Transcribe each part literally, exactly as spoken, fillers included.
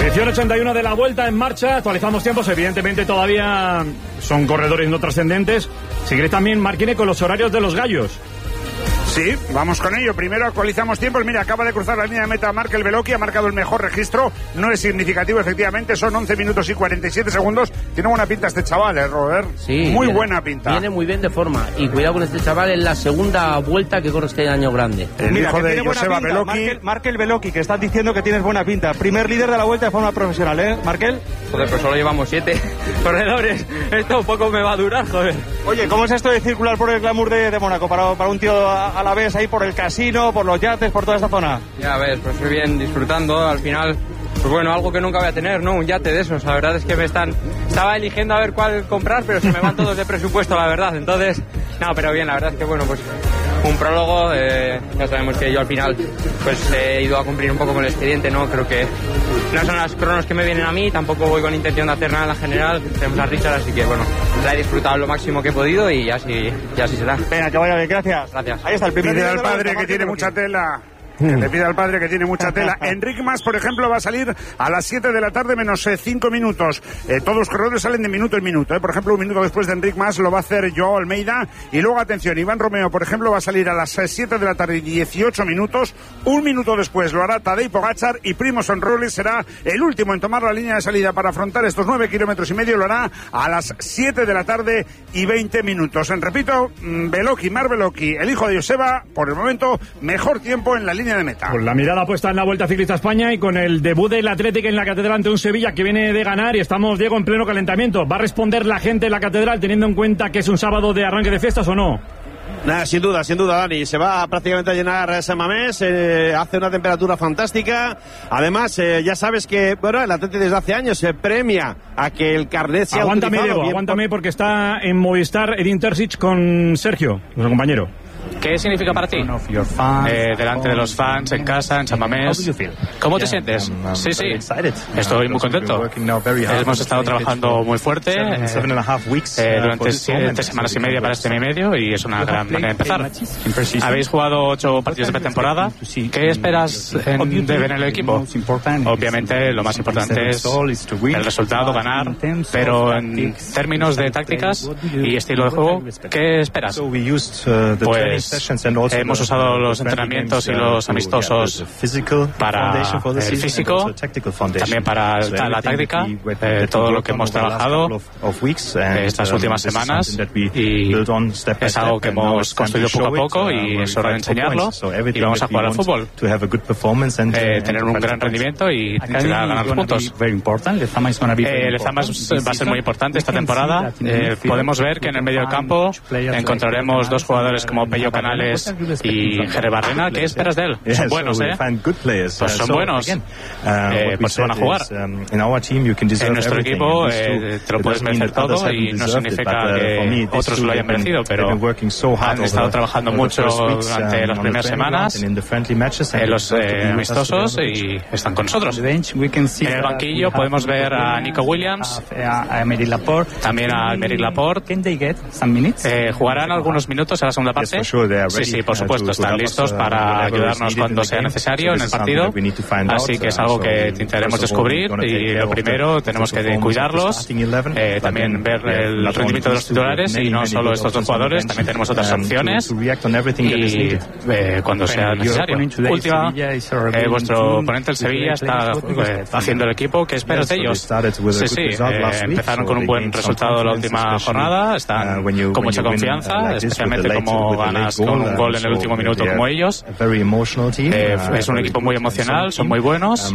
Edición ochenta y uno de la Vuelta en marcha. Actualizamos tiempos, evidentemente todavía son corredores no trascendentes. Si queréis también, Marquine, con los horarios de los gallos. Sí, vamos con ello. Primero actualizamos tiempos. Mira, acaba de cruzar la línea de meta Markel Beloki, ha marcado el mejor registro. No es significativo, efectivamente, son once minutos y cuarenta y siete segundos. Tiene buena pinta este chaval, ¿eh, Robert? Sí. Muy viene, buena pinta. Viene muy bien de forma. Y cuidado con este chaval, en la segunda vuelta que corre este año grande. El Mira, hijo de Joseba Beloki. Markel, Markel Beloki, que estás diciendo que tienes buena pinta. Primer líder de la Vuelta de forma profesional, ¿eh, Markel? Joder, pero solo llevamos siete corredores. Esto un poco me va a durar, joder. Oye, ¿cómo es esto de circular por el glamour de, de Mónaco? Para, para un tío a, a la vez ahí por el casino, por los yates, por toda esta zona. Ya ves, pues estoy bien disfrutando. Al final, pues bueno, algo que nunca voy a tener, ¿no? Un yate de esos. La verdad es que me están... Estaba eligiendo a ver cuál comprar, pero se me van todos de presupuesto, la verdad. Entonces, no, pero bien, la verdad es que bueno, pues un prólogo. Eh, ya sabemos que yo al final pues he ido a cumplir un poco con el expediente, ¿no? Creo que no son las cronos que me vienen a mí, tampoco voy con intención de hacer nada en la general. Tenemos a Richard, así que bueno, la he disfrutado lo máximo que he podido y así, y así será. Venga, que vaya bien, gracias. Gracias. Ahí está el primer. Pide al padre que tiene mucha tela. Le pide al padre que tiene mucha tela. Enric Mas, por ejemplo, va a salir a las siete de la tarde menos cinco minutos. Eh, todos los corredores salen de minuto en minuto. Eh. Por ejemplo, un minuto después de Enric Mas lo va a hacer Joao Almeida. Y luego, atención, Iván Romeo, por ejemplo, va a salir a las siete de la tarde y dieciocho minutos. Un minuto después lo hará Tadej Pogačar y Primož Roglič será el último en tomar la línea de salida para afrontar estos nueve kilómetros y medio. Lo hará a las siete de la tarde y veinte minutos. En repito, Beloki, Marc Beloki, el hijo de Joseba, por el momento, mejor tiempo en la línea de meta. Con la mirada puesta en la Vuelta Ciclista a España y con el debut del Athletic en la Catedral ante un Sevilla que viene de ganar, y estamos, Diego, en pleno calentamiento. ¿Va a responder la gente en la Catedral teniendo en cuenta que es un sábado de arranque de fiestas o no? Nah, sin duda, sin duda, Dani. Se va prácticamente a llenar San Mamés, eh, hace una temperatura fantástica. Además, eh, ya sabes que, bueno, el Athletic desde hace años se premia a que el carnet sea aguántame, utilizado. Diego, aguántame, por... porque está en Movistar Edin Terzic con Sergio, nuestro compañero. ¿Qué significa para ti? Eh, delante de los fans, en casa, en San Mamés. ¿Cómo te sientes? Sí, sí. Estoy muy contento. Hemos estado trabajando muy fuerte eh, durante siete semanas y media para este mi medio y es una gran manera de empezar. Habéis jugado ocho partidos de pretemporada. ¿Qué esperas en, de ver en el equipo? Obviamente lo más importante es el resultado, ganar, pero en términos de tácticas y estilo de juego, ¿qué esperas? Pues hemos usado los entrenamientos y los amistosos para el físico, también para la táctica, eh, todo lo que hemos trabajado estas últimas semanas, y es algo que hemos construido poco a poco y es hora de enseñarlo, y vamos a jugar al fútbol, eh, tener un gran rendimiento y intentar ganar los puntos. Eh, el Lezama va a ser muy importante esta temporada. Eh, podemos ver que en el medio del campo encontraremos dos jugadores como Pello Canales y Jerez Barrena. ¿Qué esperas de él? Son buenos, ¿eh? Pues son buenos. Eh, pues se van a jugar. En nuestro equipo eh, te lo puedes merecer todo y no significa que otros lo hayan merecido, pero han estado trabajando mucho durante las primeras semanas en los eh, amistosos y están con nosotros. En el banquillo podemos ver a Nico Williams, también a Aymeric Laporte. Eh, jugarán algunos minutos en la segunda parte. Sí, sí, por supuesto, están listos para ayudarnos cuando sea necesario en el partido, así que es algo que intentaremos descubrir y lo primero tenemos que cuidarlos, eh, también ver el rendimiento de los titulares y no solo estos dos jugadores, también tenemos otras opciones y eh, cuando sea necesario. Última, eh, vuestro oponente el Sevilla está eh, haciendo el equipo. ¿Qué esperas de ellos? Sí, sí, eh, empezaron con un buen resultado la última jornada, están con mucha confianza, especialmente como ganas con un gol en el último minuto como ellos. Eh, es un equipo muy emocional, son muy buenos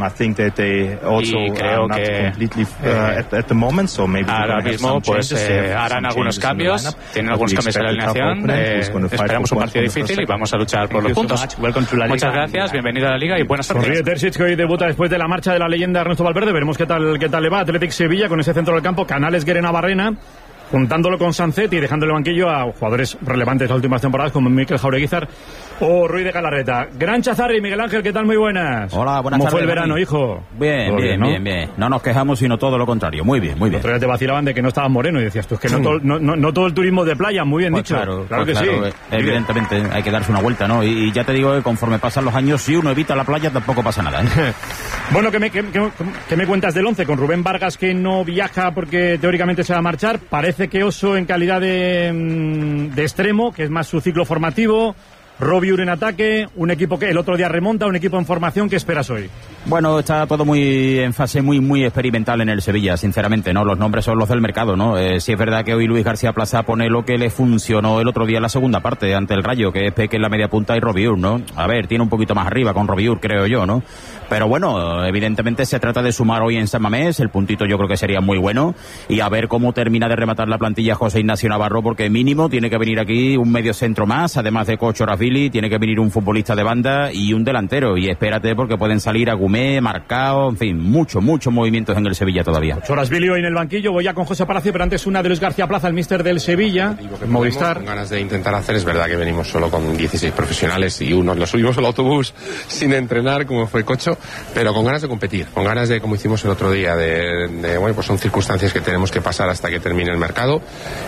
y creo que eh, ahora mismo pues eh, harán algunos cambios, tienen algunos cambios en la alineación. Eh, esperamos un partido difícil y vamos a luchar por los puntos. Muchas gracias, bienvenido a la Liga y buenas tardes. Sonríe Terzic, que hoy debuta después de la marcha de la leyenda Ernesto Valverde. Veremos qué tal, qué tal le va. Athletic Sevilla con ese centro del campo, Canales, Guerena, Barrena, juntándolo con Sanzet y dejando el banquillo a jugadores relevantes de las últimas temporadas como Mikel Jaureguizar o Ruiz de Galarreta. Gran Chazarri, Miguel Ángel, ¿qué tal? Muy buenas. Hola, buenas tardes. ¿Cómo fue el verano, hijo? Bien, bien, bien, ¿no? bien, bien. No nos quejamos, sino todo lo contrario. Muy bien, muy bien. Otro día te vacilaban de que no estabas moreno y decías tú, es que no, todo, no, no, no todo el turismo de playa, muy bien pues dicho. Claro, claro pues que claro, sí. Evidentemente hay que darse una vuelta, ¿no? Y, y ya te digo que conforme pasan los años, si uno evita la playa tampoco pasa nada, ¿eh? Bueno, ¿qué me, qué, qué, qué me cuentas del once? Con Rubén Vargas, que no viaja porque teóricamente se va a marchar. Parece que Oso en calidad de, de extremo, que es más su ciclo formativo. Robiur en ataque, un equipo que el otro día remonta, un equipo en formación. ¿Qué esperas hoy? Bueno, está todo muy en fase muy muy experimental en el Sevilla, sinceramente, ¿no? Los nombres son los del mercado, ¿no? Eh, sí es verdad que hoy Luis García Plaza pone lo que le funcionó el otro día en la segunda parte ante el Rayo, que es Peque en la media punta y Robiur, ¿no? A ver, tiene un poquito más arriba con Robiur, creo yo, ¿no? Pero bueno, evidentemente se trata de sumar hoy en San Mamés, el puntito yo creo que sería muy bueno, y a ver cómo termina de rematar la plantilla José Ignacio Navarro, porque mínimo tiene que venir aquí un medio centro más, además de Cocho Rafili, tiene que venir un futbolista de banda y un delantero, y espérate porque pueden salir Agumé, Marcao, en fin, muchos, muchos movimientos en el Sevilla todavía. Chorasvili hoy en el banquillo, voy ya con José Palacio, pero antes una de Luis García Plaza, el míster del Sevilla, Movistar. Con ganas de intentar hacer, es verdad que venimos solo con dieciséis profesionales y unos los subimos al autobús sin entrenar, como fue Cocho, pero con ganas de competir, con ganas de, como hicimos el otro día, de, de bueno, pues son circunstancias que tenemos que pasar hasta que termine el mercado,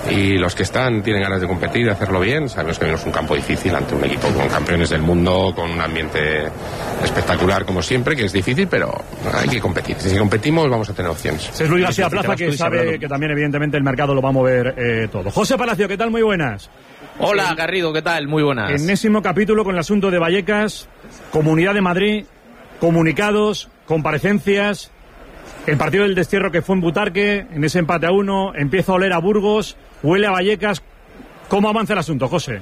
y los que están tienen ganas de competir, de hacerlo bien. Sabemos que venimos un campo difícil ante un equipo con campeones del mundo, con un ambiente espectacular como siempre, que es difícil, pero hay que competir. Si competimos vamos a tener opciones. Es Luis García Plaza, que sabe que también evidentemente el mercado lo va a mover eh, todo. José Palacio, ¿qué tal? Muy buenas. Hola Garrido, ¿qué tal? Muy buenas. Enésimo capítulo con el asunto de Vallecas, Comunidad de Madrid, comunicados, comparecencias, el partido del destierro que fue en Butarque, en ese empate a uno, empieza a oler a Burgos, huele a Vallecas. ¿Cómo avanza el asunto, José?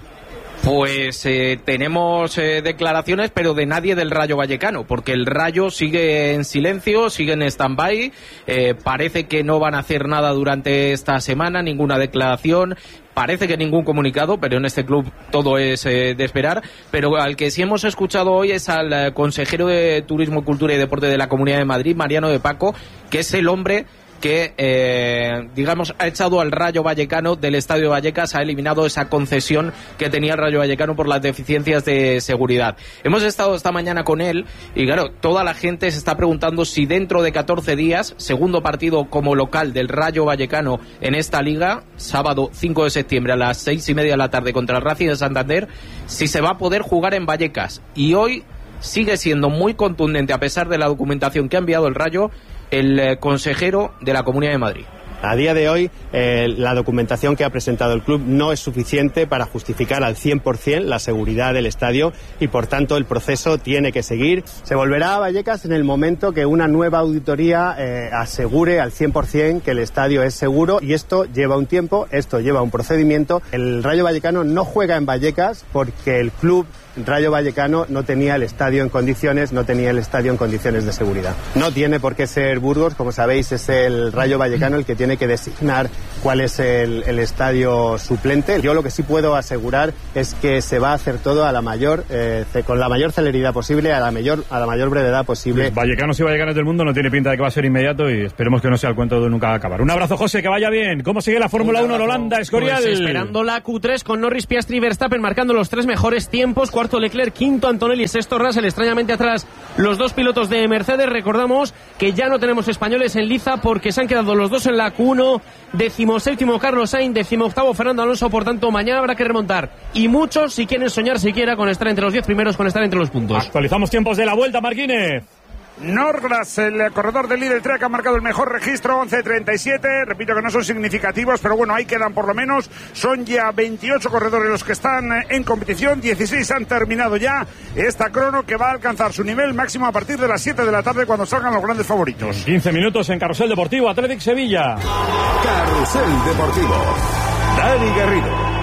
Pues eh, tenemos eh, declaraciones, pero de nadie del Rayo Vallecano, porque el Rayo sigue en silencio, sigue en stand-by, eh, parece que no van a hacer nada durante esta semana, ninguna declaración, parece que ningún comunicado, pero en este club todo es eh, de esperar. Pero al que sí hemos escuchado hoy es al eh, consejero de Turismo, Cultura y Deporte de la Comunidad de Madrid, Mariano de Paco, que es el hombre que, eh, digamos, ha echado al Rayo Vallecano del Estadio Vallecas, ha eliminado esa concesión que tenía el Rayo Vallecano por las deficiencias de seguridad. Hemos estado esta mañana con él y, claro, toda la gente se está preguntando si dentro de catorce días, segundo partido como local del Rayo Vallecano en esta liga, sábado cinco de septiembre a las seis y media de la tarde contra el Racing de Santander, si se va a poder jugar en Vallecas. Y hoy sigue siendo muy contundente, a pesar de la documentación que ha enviado el Rayo, el eh, consejero de la Comunidad de Madrid. A día de hoy, eh, la documentación que ha presentado el club no es suficiente para justificar al cien por ciento la seguridad del estadio y, por tanto, el proceso tiene que seguir. Se volverá a Vallecas en el momento que una nueva auditoría eh, asegure al cien por ciento que el estadio es seguro, y esto lleva un tiempo, esto lleva un procedimiento. El Rayo Vallecano no juega en Vallecas porque el club Rayo Vallecano no tenía el estadio en condiciones, no tenía el estadio en condiciones de seguridad. No tiene por qué ser Burgos, como sabéis, es el Rayo Vallecano el que tiene que designar cuál es el, el estadio suplente. Yo lo que sí puedo asegurar es que se va a hacer todo a la mayor, eh, con la mayor celeridad posible, a la mayor, a la mayor brevedad posible. Pues Vallecanos y Vallecanos del mundo no tiene pinta de que va a ser inmediato, y esperemos que no sea el cuento de nunca acabar. Un abrazo, José, que vaya bien. ¿Cómo sigue la Fórmula uno en Holanda, Escorial? Pues esperando la Q tres con Norris, Piastri y Verstappen marcando los tres mejores tiempos. Cuarto Leclerc, quinto Antonelli, sexto Russell, extrañamente atrás los dos pilotos de Mercedes. Recordamos que ya no tenemos españoles en liza porque se han quedado los dos en la Q uno, decimoséptimo Carlos Sainz, decimoctavo Fernando Alonso, por tanto mañana habrá que remontar, y muchos si quieren soñar siquiera con estar entre los diez primeros, con estar entre los puntos. Actualizamos tiempos de la Vuelta, Marquínez. Norgras, el corredor del líder Trek, ha marcado el mejor registro, once treinta y siete. Repito que no son significativos, pero bueno, ahí quedan por lo menos. Son ya veintiocho corredores los que están en competición, dieciséis han terminado ya esta crono, que va a alcanzar su nivel máximo a partir de las siete de la tarde, cuando salgan los grandes favoritos. quince minutos en Carrusel Deportivo, Athletic Sevilla. Carrusel Deportivo, Dani Garrido.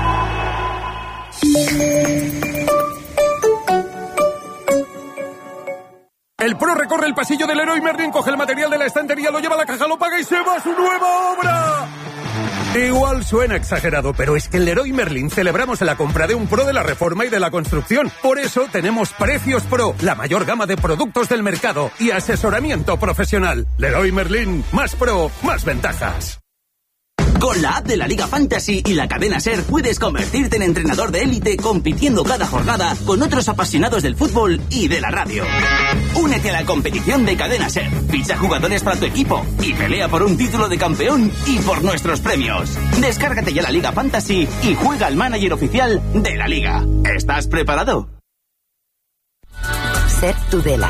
El pro recorre el pasillo del Leroy Merlin, coge el material de la estantería, lo lleva a la caja, lo paga y se va a su nueva obra. Igual suena exagerado, pero es que en Leroy Merlin celebramos la compra de un pro de la reforma y de la construcción. Por eso tenemos Precios Pro, la mayor gama de productos del mercado y asesoramiento profesional. Leroy Merlin, más pro, más ventajas. Con la app de la Liga Fantasy y la cadena SER puedes convertirte en entrenador de élite compitiendo cada jornada con otros apasionados del fútbol y de la radio. Únete a la competición de cadena SER, ficha jugadores para tu equipo y pelea por un título de campeón y por nuestros premios. Descárgate ya la Liga Fantasy y juega al manager oficial de la Liga. ¿Estás preparado? SER Tudela.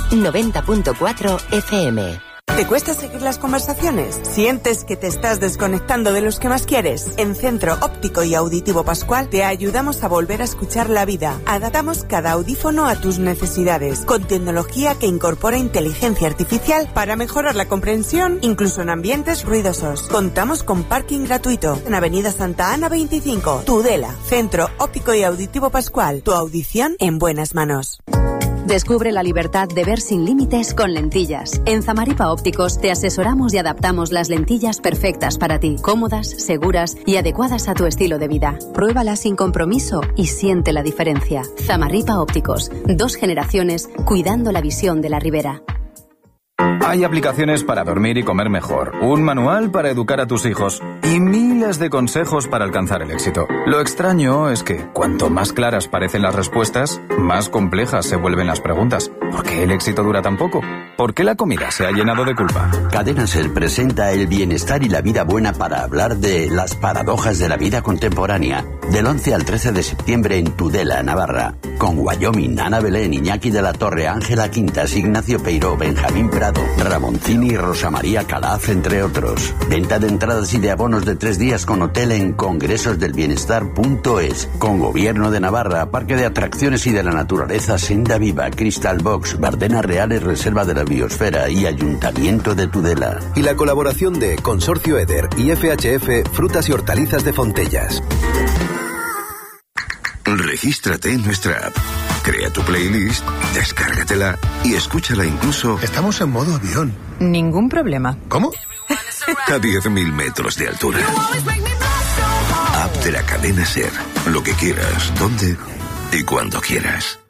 noventa punto cuatro F M. ¿Te cuesta seguir las conversaciones? ¿Sientes que te estás desconectando de los que más quieres? En Centro Óptico y Auditivo Pascual te ayudamos a volver a escuchar la vida. Adaptamos cada audífono a tus necesidades, con tecnología que incorpora inteligencia artificial para mejorar la comprensión, incluso en ambientes ruidosos. Contamos con parking gratuito en Avenida Santa Ana veinticinco, Tudela. Centro Óptico y Auditivo Pascual, tu audición en buenas manos. Descubre la libertad de ver sin límites con lentillas. En Zamaripa Ópticos te asesoramos y adaptamos las lentillas perfectas para ti, cómodas, seguras y adecuadas a tu estilo de vida. Pruébalas sin compromiso y siente la diferencia. Zamaripa Ópticos, dos generaciones cuidando la visión de la Ribera. Hay aplicaciones para dormir y comer mejor, un manual para educar a tus hijos y miles de consejos para alcanzar el éxito. Lo extraño es que cuanto más claras parecen las respuestas, más complejas se vuelven las preguntas. ¿Por qué el éxito dura tan poco? ¿Por qué la comida se ha llenado de culpa? Cadena Ser presenta el bienestar y la vida buena para hablar de las paradojas de la vida contemporánea. Del once al trece de septiembre en Tudela, Navarra. Con Wyoming, Ana Belén, Iñaki de la Torre, Ángela Quintas, Ignacio Peiró, Benjamín Prado, Ramoncini y Rosa María Calaf, entre otros. Venta de entradas y de abonos de tres días con hotel en congresosdelbienestar punto es. Con Gobierno de Navarra, Parque de Atracciones y de la Naturaleza Senda Viva, Crystal Box, Bardenas Reales, Reserva de la Biosfera y Ayuntamiento de Tudela. Y la colaboración de Consorcio Eder y F H F Frutas y Hortalizas de Fontellas. Regístrate en nuestra app. Crea tu playlist, descárgatela y escúchala incluso... Estamos en modo avión. Ningún problema. ¿Cómo? A diez mil metros de altura. App de la cadena SER. Lo que quieras, donde y cuando quieras.